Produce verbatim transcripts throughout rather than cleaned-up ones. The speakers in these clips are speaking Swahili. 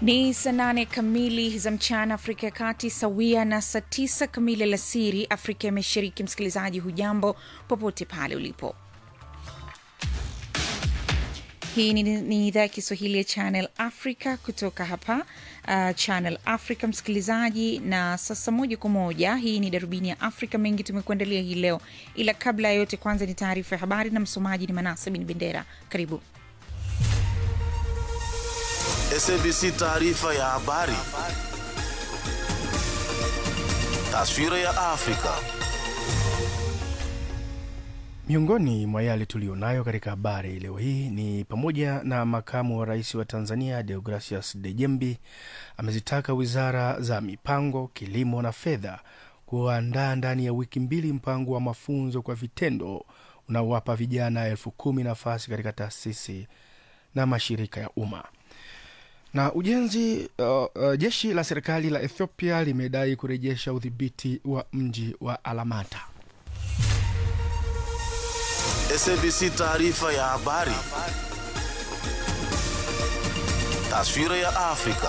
Ni saa nane kamili za mchana Afrika ya Kati, sawia na saa tisa kamili alasiri Afrika ya Mashariki. Msikilizaji hujambo popote pale ulipo. Hii ni, ni idhaa ya Kiswahili ya Channel Africa kutoka hapa uh, Channel Africa msikilizaji, na sasa moja kwa moja hii ni Darubini ya Afrika. Mengi tumekuandalia hii leo, ila kabla ya yote kwanza ni taarifa ya habari na msomaji ni Manase bin Bendera. Karibu. S A B C taarifa ya habari. Taswira ya Afrika. Miongoni mwa yale tulionayo katika habari leo hii ni pamoja na makamu wa rais wa Tanzania Deogracius Dejembi amezitaka wizara za mipango, kilimo na fedha kuandaa ndani ya wiki mbili mpango wa mafunzo kwa vitendo unaowapa vijana elfu kumi nafasi katika taasisi na mashirika ya umma. Na ujenzi uh, uh, jeshi la serikali la Ethiopia limedai kurejesha udhibiti wa mji wa Alamata. S A B C taarifa ya habari. Taswira ya Afrika.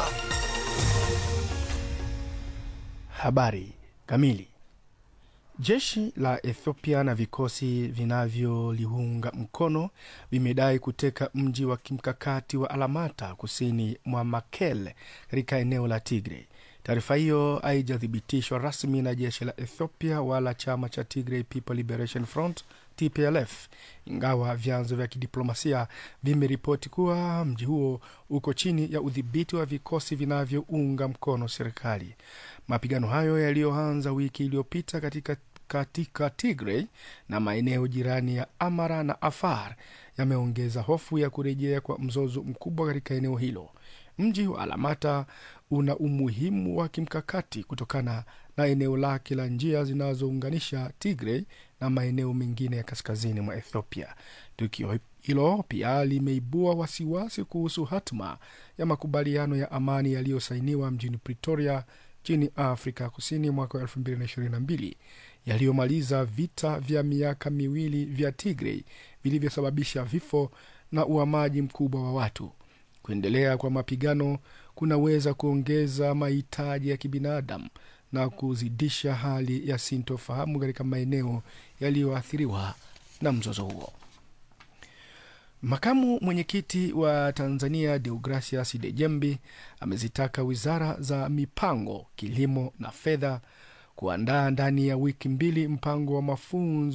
Habari kamili. Jeshi la Ethiopia na vikosi vinavyoliunga mkono vimedai kuteka mji wa kimkakati wa Alamata kusini mwa Mekelle katika eneo la Tigray. Taarifa hiyo haijathibitishwa rasmi na jeshi la Ethiopia wala chama cha Tigray People Liberation Front T P L F, ingawa vyanzo vya kidiplomasia vimeripoti kuwa mji huo uko chini ya udhibiti wa vikosi vinavyounga mkono serikali. Mapigano hayo yaliyoanza wiki iliyopita katika katika Tigray na maeneo jirani ya Amara na Afar yameongeza hofu ya kurejea kwa mzozo mkubwa katika eneo hilo. Mji wa Alamata una umuhimu wa kimkakati kutokana na eneo lake la njia zinazounganisha Tigray na maeneo mengine ya kaskazini mwa Ethiopia. Tukio hilo pia limeibua wasiwasi kuhusu hatma ya makubaliano ya amani yaliyosainiwa mjini Pretoria nchini Afrika Kusini mwaka elfu mbili na ishirini na mbili, yaliyomaliza vita vya miaka miwili vya Tigray vilivyosababisha vifo na uhamaji mkubwa wa watu. Kuendelea kwa mapigano kunaweza kuongeza mahitaji ya kibinadamu na kuzidisha hali ya sintofahamu katika maeneo yaliyoathiriwa na mzozo huo. Makamu mwenyekiti wa Tanzania Deogracius Dejembi amezitaka wizara za mipango, kilimo na fedha kuandaa ndani ya wiki mbili mpango wa mafunzo